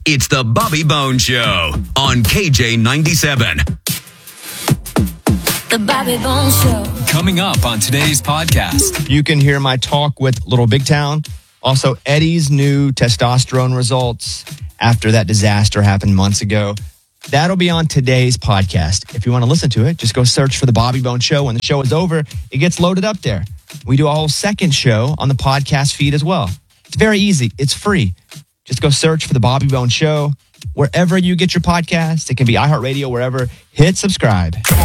It's the Bobby Bones Show on KJ97. The Bobby Bones Show. Coming up on today's podcast. You can hear my talk with Little Big Town. Also, Eddie's new testosterone results after that disaster happened months ago. That'll be on today's podcast. If you want to listen to it, just go search for The Bobby Bones Show. When the show is over, it gets loaded up there. We do a whole second show on the podcast feed as well. It's very easy. It's free. Just go search for The Bobby Bones Show. Wherever you get your podcast, it can be iHeartRadio, wherever. Hit subscribe.